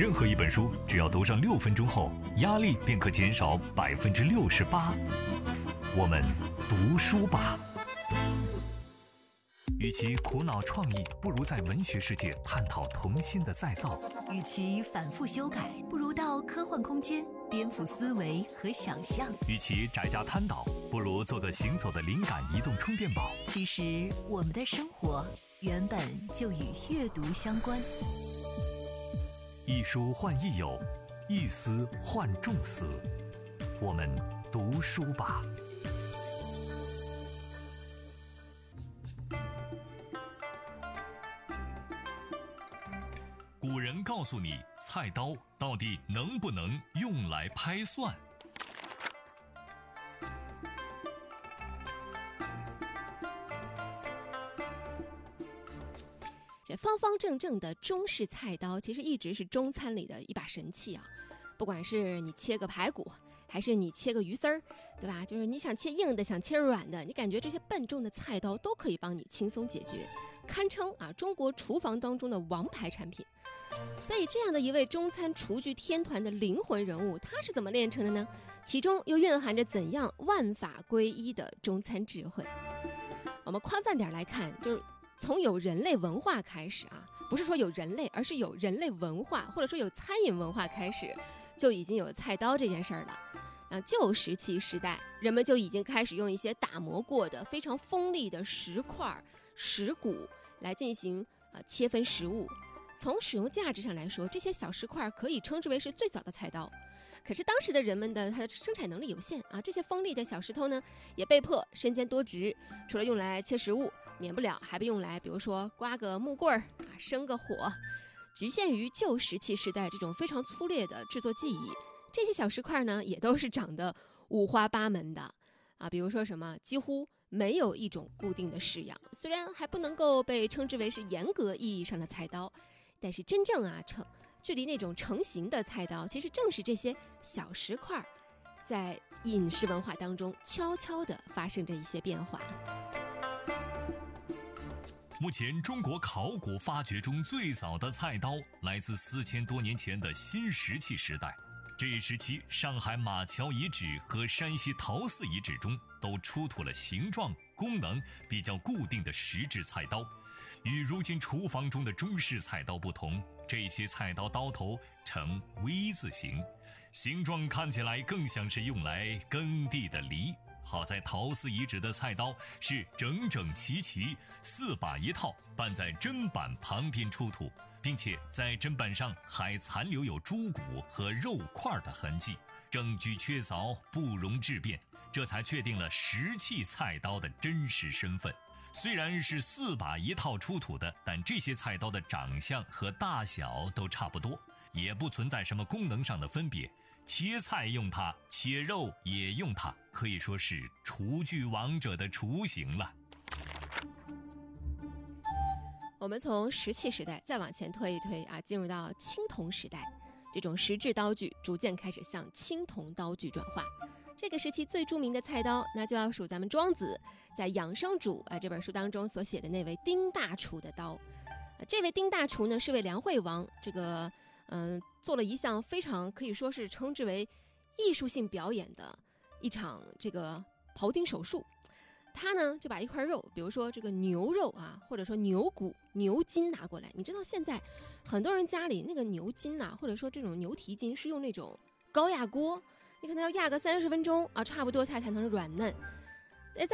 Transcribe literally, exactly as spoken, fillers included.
任何一本书只要读上六分钟后，压力便可减少百分之六十八。我们读书吧。与其苦恼创意，不如在文学世界探讨童心的再造； 与其反复修改，不如到科幻空间颠覆思维和想象； 与其宅家瘫倒，不如做个行走的灵感移动充电宝。 其实，我们的生活原本就与阅读相关。 一书换益友，一思换众思。我们读书吧。古人告诉你，菜刀到底能不能用来拍蒜？ 这方方正正的中式菜刀，其实一直是中餐里的一把神器啊！不管是你切个排骨，还是你切个鱼丝儿，对吧？就是你想切硬的，想切软的，你感觉这些笨重的菜刀都可以帮你轻松解决，堪称啊中国厨房当中的王牌产品。所以这样的一位中餐厨具天团的灵魂人物，他是怎么炼成的呢？其中又蕴含着怎样万法归一的中餐智慧？我们宽泛点来看，就是从有人类文化开始啊，不是说有人类，而是有人类文化，或者说有餐饮文化开始，就已经有菜刀这件事儿了。啊，旧石器时代，人们就已经开始用一些打磨过的非常锋利的石块、石骨来进行啊切分食物。从使用价值上来说，这些小石块可以称之为是最早的菜刀。可是当时的人们的他的生产能力有限啊，这些锋利的小石头呢，也被迫身兼多职，除了用来切食物，免不了还被用来，比如说刮个木棍儿啊，生个火。局限于旧石器时代这种非常粗劣的制作技艺，这些小石块呢，也都是长得五花八门的啊，比如说什么几乎没有一种固定的式样，虽然还不能够被称之为是严格意义上的菜刀，但是真正啊成距离那种成型的菜刀，其实正是这些小石块在饮食文化当中悄悄地发生着一些变化。 目前中国考古发掘中最早的菜刀来自四千多年前的新石器时代。这一时期，上海马桥遗址和山西陶寺遗址中都出土了形状、功能比较固定的石质菜刀。与如今厨房中的中式菜刀不同，这些菜刀刀头呈 V 字形，形状看起来更像是用来耕地的犁。好在陶寺遗址的菜刀是整整齐齐，四把一套，搬在砧板旁边出土，并且在砧板上还残留有猪骨和肉块的痕迹，证据确凿，不容置辩，这才确定了石器菜刀的真实身份。虽然是四把一套出土的，但这些菜刀的长相和大小都差不多，也不存在什么功能上的分别。切菜用它，切肉也用它，可以说是厨具王者的雏形了。 我们从石器时代再往前推一推啊，进入到青铜时代，这种石质刀具逐渐开始向青铜刀具转化。这个时期最著名的菜刀，那就要数咱们庄子在《养生主》啊这本书当中所写的那位丁大厨的刀。呃、这位丁大厨呢，是为梁惠王这个嗯、呃、做了一项非常可以说是称之为艺术性表演的一场这个庖丁手术。他呢就把一块肉，比如说这个牛肉啊，或者说牛骨、牛筋拿过来。你知道现在很多人家里那个牛筋呐、啊，或者说这种牛蹄筋是用那种高压锅，你可能要压个三十分钟啊，差不多才才能软嫩。